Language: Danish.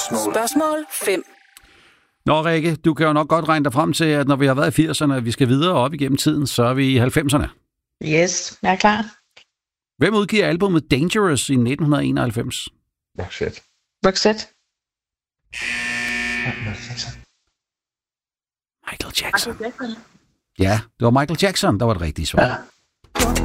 Spørgsmål 5. Nå, Rikke, du kan jo nok godt regne dig frem til, at når vi har været i 80'erne, og vi skal videre op igennem tiden, så er vi i 90'erne. Yes, jeg er klar. Hvem udgiver albumet Dangerous i 1991? Roxette. Roxette. Michael Jackson. Ja, det var Michael Jackson, der var det rigtige svar. Ja.